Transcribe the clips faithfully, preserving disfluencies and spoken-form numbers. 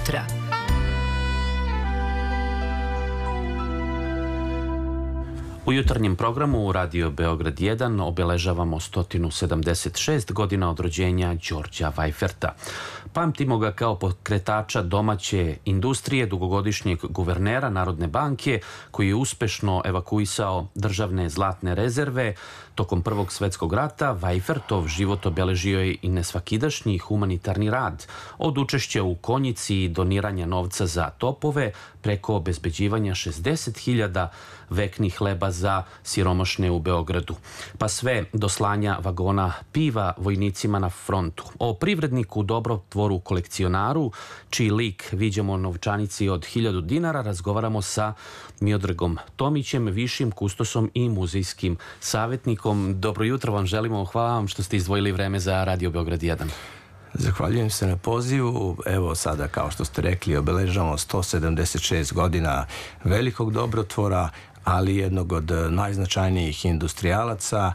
jutra. U jutarnjem programu Radio Beograd jedan obeležavamo sto sedamdeset šest godina od rođenja Đorđa Vajferta. Pamtimo ga kao pokretača domaće industrije, dugogodišnjeg guvernera Narodne banke, koji je uspešno evakuisao državne zlatne rezerve. Tokom Prvog svetskog rata Vajfertov život obeležio je i nesvakidašnji humanitarni rad, od učešća u konjici i doniranja novca za topove, preko obezbeđivanja šezdeset hiljada veknih hleba za siromašne u Beogradu, pa sve do slanja vagona piva vojnicima na frontu. O privredniku, dobrotvoru, kolekcionaru, čiji lik viđamo novčanici od hiljadu dinara, razgovaramo sa Miodragom Tomićem, višim kustosom i muzejskim savjetnikom. Dobro jutro vam želimo, hvala vam što ste izdvojili vreme za Radio Beograd jedan. Zahvaljujem se na pozivu. Evo sada, kao što ste rekli, obeležavamo sto sedamdeset šest godina velikog dobrotvora, ali jednog od najznačajnijih industrijalaca,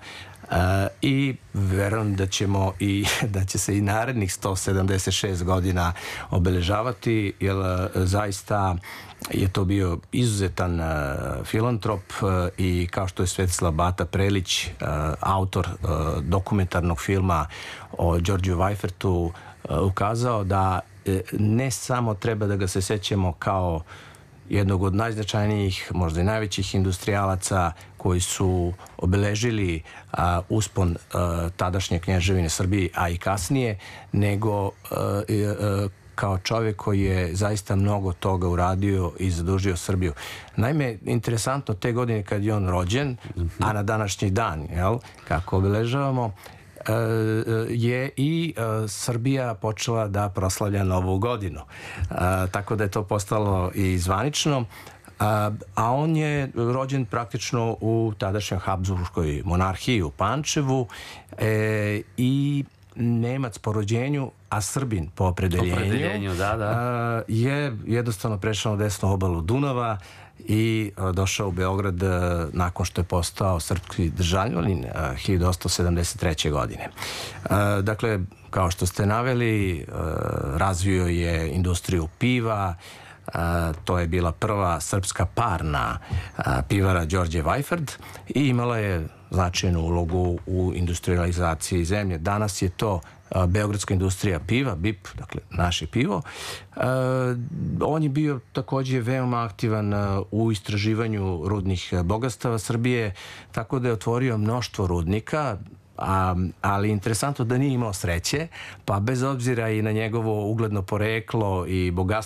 i verujem da ćemo i da će se i narednih sto sedamdeset šest godina obeležavati, jer zaista je to bio izuzetan filantrop i kao što je Svetislav Bata Prelić, autor dokumentarnog filma o Đorđu Vajfertu, ukazao da ne samo treba da ga se sećamo kao jednog od najznačajnijih, možda i najvećih industrijalaca koji su obeležili a, uspon a, tadašnje knježevine Srbije, a i kasnije, nego a, a, kao čovjek koji je zaista mnogo toga uradio i zadužio Srbiju. Naime, interesantno, te godine kad je on rođen, a na današnji dan, jel, kako obeležavamo, je i Srbija počela da proslavlja Novu godinu. Tako da je to postalo i zvanično. A on je rođen praktično u tadašnjoj Habsburškoj monarhiji u Pančevu i Nemac po rođenju, a Srbin po opredeljenju, opredeljenju da, da. je jednostavno prešao na desnu obalu Dunava i došao u Beograd nakon što je postao srpski državljanin hiljadu osamsto sedamdeset treće. godine. Dakle, kao što ste naveli, razvio je industriju piva. To je bila prva srpska parna pivara Đorđe Vajfert i imala je značajnu ulogu u industrializaciji zemlje. Danas je to Beogradska industrija piva, B I P, dakle naše pivo. On je bio također veoma aktivan u istraživanju rudnih bogatstava Srbije, tako da je otvorio mnoštvo rudnika, A, ali interesantno da nije imao sreće, pa bez obzira i na njegovo ugledno poreklo i bogatstvo